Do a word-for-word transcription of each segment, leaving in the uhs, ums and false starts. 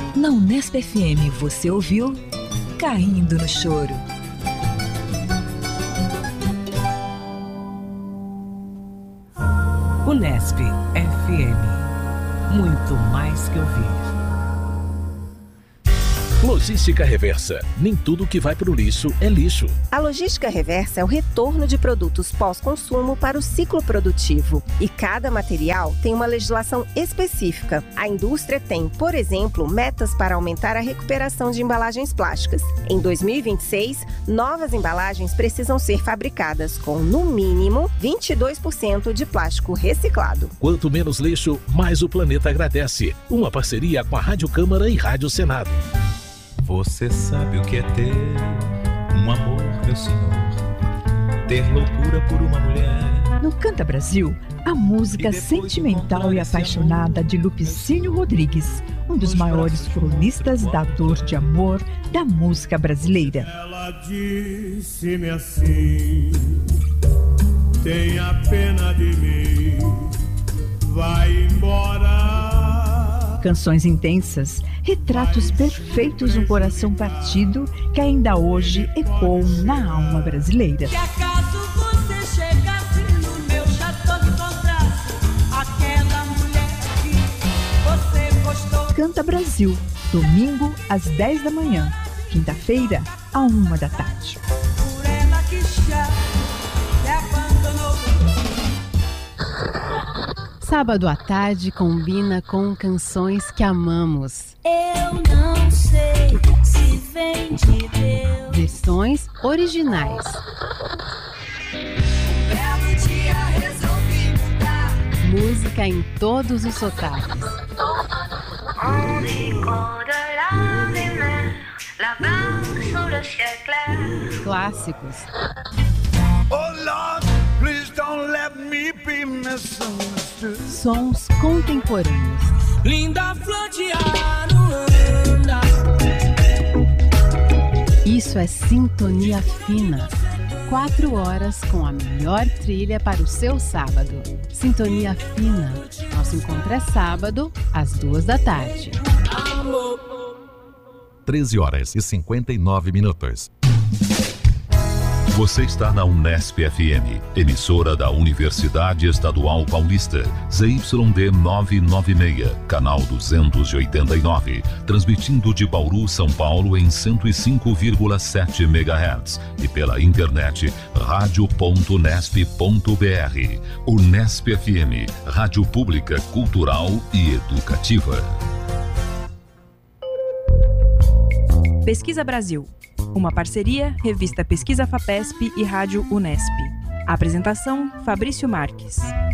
Na Unesp F M você ouviu Caindo no Choro. Unesp F M. Muito mais que ouvir. Logística Reversa. Nem tudo que vai para o lixo é lixo. A logística reversa é o retorno de produtos pós-consumo para o ciclo produtivo. E cada material tem uma legislação específica. A indústria tem, por exemplo, metas para aumentar a recuperação de embalagens plásticas. Em dois mil e vinte e seis, novas embalagens precisam ser fabricadas com, no mínimo, vinte e dois por cento de plástico reciclado. Quanto menos lixo, mais o planeta agradece. Uma parceria com a Rádio Câmara e Rádio Senado. Você sabe o que é ter um amor, meu senhor? Ter loucura por uma mulher. No Canta Brasil, a música sentimental e apaixonada de Lupicínio Rodrigues, um dos maiores cronistas da dor de amor da música brasileira. Ela disse-me assim: tenha pena de mim, vai embora. Canções intensas, retratos perfeitos do coração partido que ainda hoje ecoam na alma brasileira. Se acaso você chegasse no meu chateau e encontrasse aquela mulher que você gostou. Canta Brasil, domingo às dez da manhã, quinta-feira à uma da tarde. Por ela que já se abandonou. Sábado à tarde combina com canções que amamos. Eu não sei se vem de Deus. Versões originais. Um belo dia resolvi mudar. Música em todos os sotaques. Clássicos. Oh Lord, please don't let me be misunderstood. Sons contemporâneos. Linda flor de Aruanda. Isso é sintonia fina. Quatro horas com a melhor trilha para o seu sábado. Sintonia fina. Nosso encontro é sábado, às duas da tarde. treze horas e cinquenta e nove minutos. Você está na Unesp F M, emissora da Universidade Estadual Paulista, Z Y D novecentos e noventa e seis, canal duzentos e oitenta e nove, transmitindo de Bauru, São Paulo em cento e cinco vírgula sete megahertz e pela internet rádio ponto unesp ponto br. Unesp F M, rádio pública, cultural e educativa. Pesquisa Brasil. Uma parceria, revista Pesquisa FAPESP e Rádio Unesp. A apresentação, Fabrício Marques.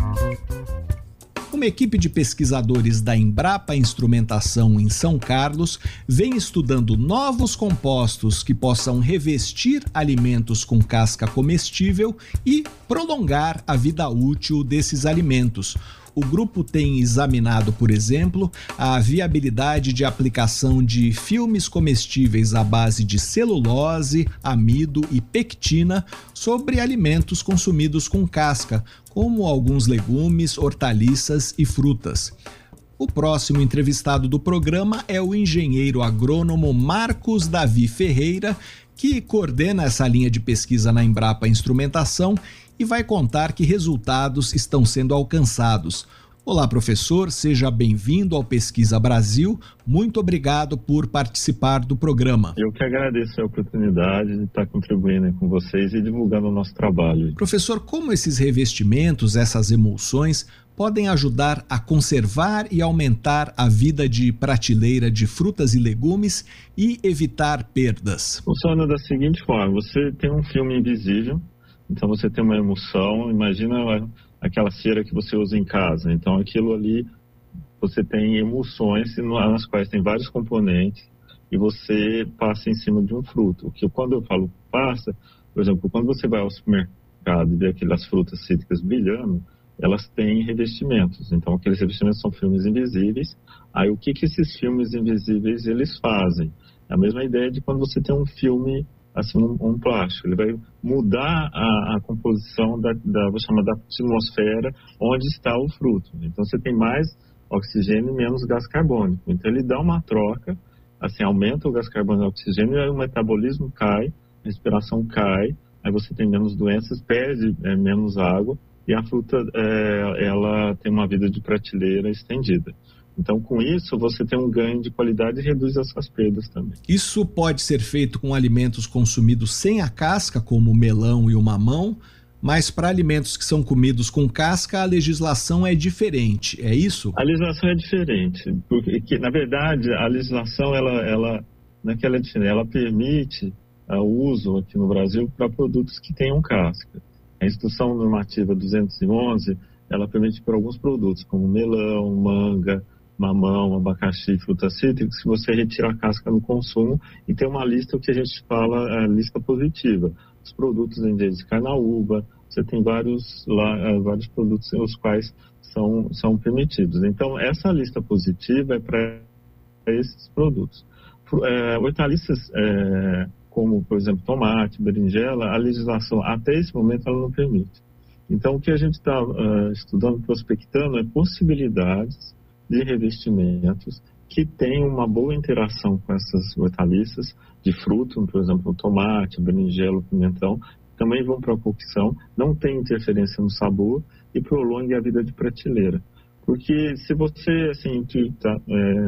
Uma equipe de pesquisadores da Embrapa Instrumentação em São Carlos vem estudando novos compostos que possam revestir alimentos com casca comestível e prolongar a vida útil desses alimentos. O grupo tem examinado, por exemplo, a viabilidade de aplicação de filmes comestíveis à base de celulose, amido e pectina sobre alimentos consumidos com casca, como alguns legumes, hortaliças e frutas. O próximo entrevistado do programa é o engenheiro agrônomo Marcos Davi Ferreira, que coordena essa linha de pesquisa na Embrapa Instrumentação e vai contar que resultados estão sendo alcançados. Olá, professor, seja bem-vindo ao Pesquisa Brasil. Muito obrigado por participar do programa. Eu que agradeço a oportunidade de estar contribuindo com vocês e divulgando o nosso trabalho. Professor, como esses revestimentos, essas emulsões, podem ajudar a conservar e aumentar a vida de prateleira de frutas e legumes e evitar perdas? Funciona da seguinte forma: você tem um filme invisível, então você tem uma emulsão, imagina aquela cera que você usa em casa. Então aquilo ali, você tem emulsões nas quais tem vários componentes e você passa em cima de um fruto. Que quando eu falo passa, por exemplo, quando você vai ao supermercado e vê aquelas frutas cítricas brilhando, elas têm revestimentos. Então aqueles revestimentos são filmes invisíveis. Aí o que que esses filmes invisíveis eles fazem? É a mesma ideia de quando você tem um filme assim, um, um plástico. Ele vai mudar a, a composição da, da, vou chamar da atmosfera onde está o fruto. Então você tem mais oxigênio e menos gás carbônico. Então ele dá uma troca, assim, aumenta o gás carbônico e o oxigênio, e aí o metabolismo cai, a respiração cai, aí você tem menos doenças, perde é, menos água, e a fruta é, ela tem uma vida de prateleira estendida. Então, com isso, você tem um ganho de qualidade e reduz as suas perdas também. Isso pode ser feito com alimentos consumidos sem a casca, como o melão e o mamão, mas para alimentos que são comidos com casca, a legislação é diferente, é isso? A legislação é diferente, porque, na verdade, a legislação, ela, ela, não é que ela é diferente, ela permite o uso aqui no Brasil para produtos que tenham casca. A Instrução Normativa duzentos e onze, ela permite para alguns produtos, como melão, manga, mamão, abacaxi, frutas cítricas, que você retira a casca no consumo, e tem uma lista, o que a gente fala, a lista positiva. Os produtos em vez de carnaúba, você tem vários, lá, vários produtos os quais são, são permitidos. Então, essa lista positiva é para esses produtos. É, hortaliças, é, como, por exemplo, tomate, berinjela, a legislação, até esse momento, ela não permite. Então, o que a gente está uh, estudando, prospectando, é possibilidades de revestimentos que tenham uma boa interação com essas hortaliças de fruto, por exemplo, o tomate, a berinjela, o pimentão, também vão para a cocção, não tem interferência no sabor e prolongue a vida de prateleira. Porque se você, assim, tá,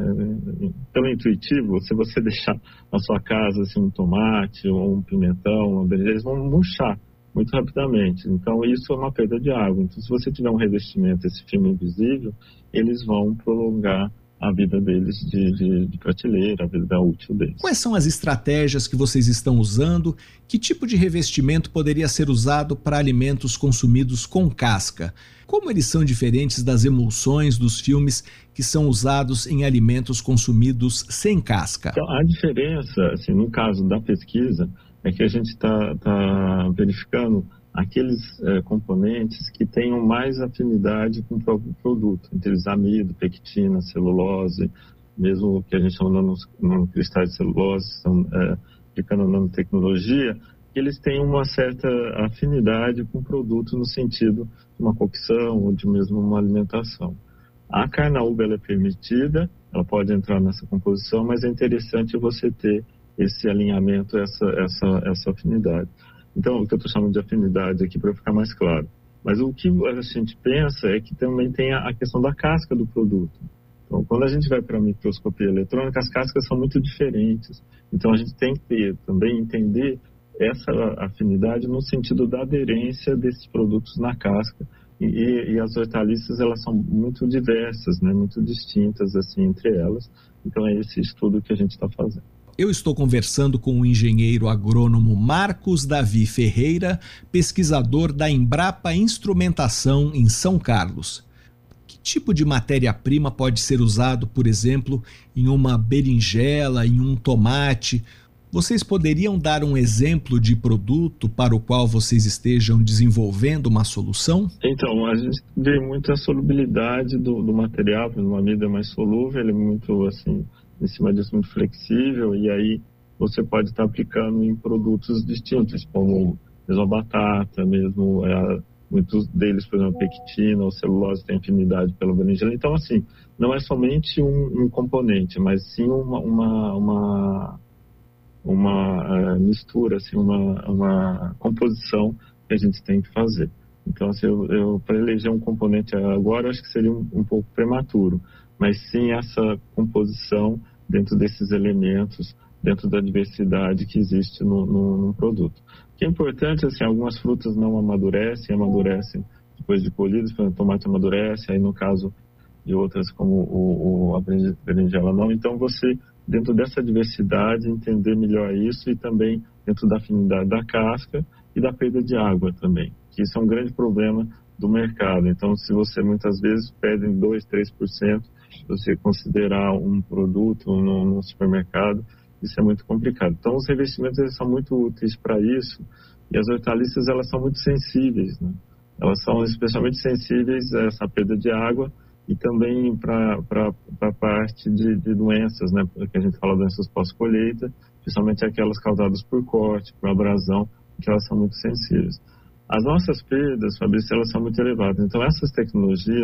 é, tão intuitivo, se você deixar na sua casa assim, um tomate ou um pimentão, uma berinjela, eles vão murchar muito rapidamente. Então, isso é uma perda de água. Então, se você tiver um revestimento, esse filme invisível, eles vão prolongar a vida deles de, de, de prateleira, a vida útil deles. Quais são as estratégias que vocês estão usando? Que tipo de revestimento poderia ser usado para alimentos consumidos com casca? Como eles são diferentes das emulsões dos filmes que são usados em alimentos consumidos sem casca? Então, a diferença, assim, no caso da pesquisa, é que a gente está tá verificando aqueles é, componentes que tenham mais afinidade com o próprio produto, entre eles amido, pectina, celulose, mesmo que a gente chama de nanocristais de celulose, são, é, aplicando a nanotecnologia, que eles têm uma certa afinidade com o produto no sentido de uma cocção ou de mesmo uma alimentação. A carnaúba ela é permitida, ela pode entrar nessa composição, mas é interessante você ter esse alinhamento, essa, essa, essa afinidade. Então, o que eu estou chamando de afinidade aqui para ficar mais claro. Mas o que a gente pensa é que também tem a questão da casca do produto. Então, quando a gente vai para a microscopia eletrônica, as cascas são muito diferentes. Então, a gente tem que ter, também entender essa afinidade no sentido da aderência desses produtos na casca. E, e as hortaliças, elas são muito diversas, né? Muito distintas assim, entre elas. Então, é esse estudo que a gente está fazendo. Eu estou conversando com o engenheiro agrônomo Marcos Davi Ferreira, pesquisador da Embrapa Instrumentação em São Carlos. Que tipo de matéria-prima pode ser usado, por exemplo, em uma berinjela, em um tomate? Vocês poderiam dar um exemplo de produto para o qual vocês estejam desenvolvendo uma solução? Então, a gente vê muito a solubilidade do, do material, porque o amido é mais solúvel, ele é muito, assim, em cima disso, muito flexível, e aí você pode estar aplicando em produtos distintos, como mesmo a batata, mesmo é, muitos deles, por exemplo, pectina ou celulose tem afinidade pela berinjela. Então, assim, não é somente um, um componente, mas sim uma, uma, uma, uma uh, mistura, assim, uma, uma composição que a gente tem que fazer. Então, assim, eu, eu para eleger um componente agora, eu acho que seria um, um pouco prematuro, mas sim essa composição dentro desses elementos, dentro da diversidade que existe no, no, no produto. O que é importante, assim, algumas frutas não amadurecem, amadurecem depois de colhidas, por exemplo, o tomate amadurece, aí no caso de outras como o, o, a berinjela não. Então, você, dentro dessa diversidade, entender melhor isso e também dentro da afinidade da casca e da perda de água também, que isso é um grande problema do mercado. Então, se você muitas vezes perde dois, três por cento, você considerar um produto no, no supermercado, isso é muito complicado. Então, os revestimentos eles são muito úteis para isso, e as hortaliças elas são muito sensíveis, né? Elas são especialmente sensíveis a essa perda de água e também para a parte de, de doenças, né? Porque a gente fala doenças pós-colheita, principalmente aquelas causadas por corte, por abrasão, que elas são muito sensíveis. As nossas perdas, Fabrício, elas são muito elevadas. Então, essas tecnologias,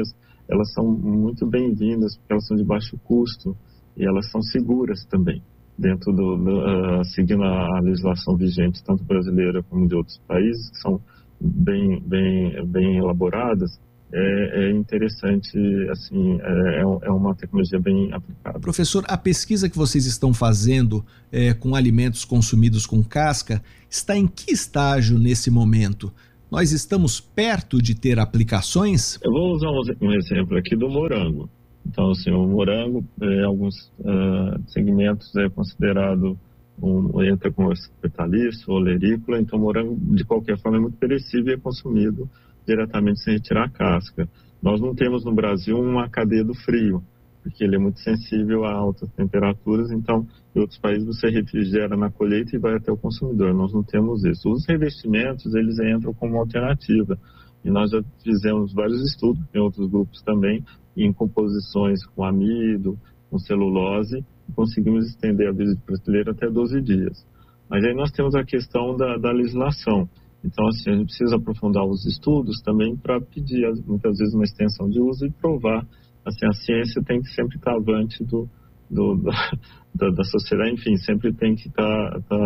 elas são muito bem-vindas, porque elas são de baixo custo e elas são seguras também, dentro do, do uh, seguindo a, a legislação vigente, tanto brasileira como de outros países, que são bem, bem, bem elaboradas. É, é interessante, assim, é, é uma tecnologia bem aplicada. Professor, a pesquisa que vocês estão fazendo é, com alimentos consumidos com casca está em que estágio nesse momento? Nós estamos perto de ter aplicações? Eu vou usar um exemplo aqui do morango. Então, assim, o morango, em alguns uh, segmentos, é considerado, um, entra como hortaliça ou olerícola, então o morango, de qualquer forma, é muito perecível e é consumido diretamente sem retirar a casca. Nós não temos no Brasil uma cadeia do frio, porque ele é muito sensível a altas temperaturas, então em outros países você refrigera na colheita e vai até o consumidor. Nós não temos isso. Os revestimentos, eles entram como alternativa, e nós já fizemos vários estudos, em outros grupos também, em composições com amido, com celulose, e conseguimos estender a vida de prateleira até doze dias. Mas aí nós temos a questão da, da legislação. Então, assim, a gente precisa aprofundar os estudos também para pedir, muitas vezes, uma extensão de uso e provar. Assim, a ciência tem que sempre estar avante do, do, da, da sociedade, enfim, sempre tem que estar, estar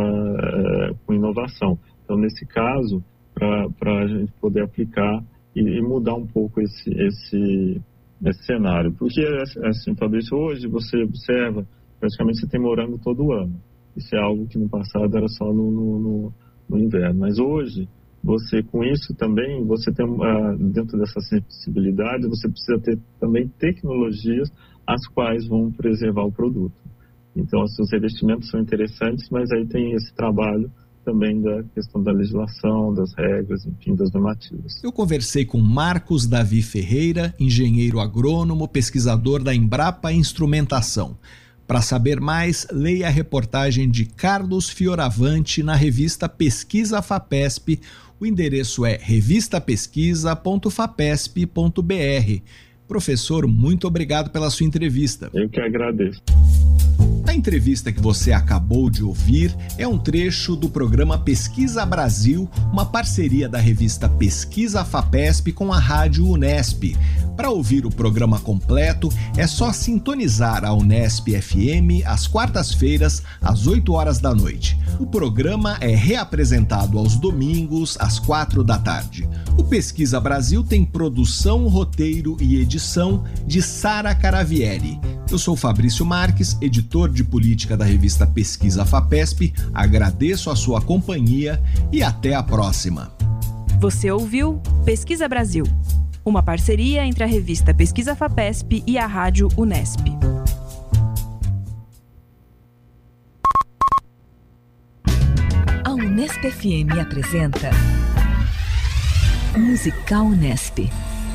é, com inovação. Então, nesse caso, para a gente poder aplicar e, e mudar um pouco esse, esse, esse cenário. Porque, assim, Fabrício, hoje você observa, praticamente você tem morango todo ano. Isso é algo que no passado era só no... no, no no inverno, mas hoje, você com isso também, você tem, uh, dentro dessa sensibilidade, você precisa ter também tecnologias as quais vão preservar o produto. Então, assim, os revestimentos são interessantes, mas aí tem esse trabalho também da questão da legislação, das regras, enfim, das normativas. Eu conversei com Marcos Davi Ferreira, engenheiro agrônomo, pesquisador da Embrapa Instrumentação. Para saber mais, leia a reportagem de Carlos Fioravante na revista Pesquisa Fapesp. O endereço é revista pesquisa ponto fapesp ponto b r. Professor, muito obrigado pela sua entrevista. Eu que agradeço. A entrevista que você acabou de ouvir é um trecho do programa Pesquisa Brasil, uma parceria da revista Pesquisa Fapesp com a Rádio Unesp. Para ouvir o programa completo, é só sintonizar a Unesp F M às quartas-feiras, às oito horas da noite. O programa é reapresentado aos domingos, às quatro da tarde. O Pesquisa Brasil tem produção, roteiro e edição de Sara Caravieri. Eu sou Fabrício Marques, editor de política da revista Pesquisa Fapesp. Agradeço a sua companhia e até a próxima. Você ouviu Pesquisa Brasil, uma parceria entre a revista Pesquisa Fapesp e a Rádio Unesp. A Unesp F M apresenta Musical Unesp.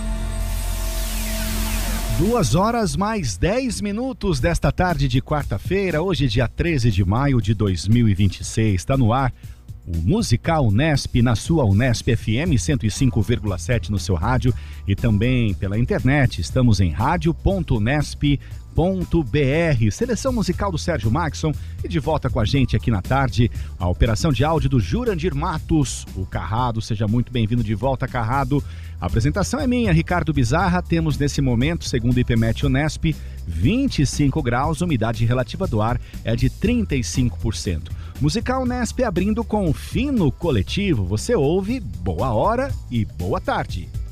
Duas horas mais dez minutos desta tarde de quarta-feira, hoje dia treze de maio de dois mil e vinte e seis. Está no ar o Musical Unesp na sua Unesp F M cento e cinco vírgula sete no seu rádio e também pela internet. Estamos em rádio ponto unesp ponto b r. Seleção musical do Sérgio Maxson e de volta com a gente aqui na tarde, a operação de áudio do Jurandir Matos, o Carrado. Seja muito bem-vindo de volta, Carrado. A apresentação é minha, Ricardo Bizarra. Temos nesse momento, segundo o IPMET Unesp, vinte e cinco graus, umidade relativa do ar é de trinta e cinco por cento. Musical Unesp abrindo com Fino Coletivo. Você ouve Boa Hora e Boa Tarde.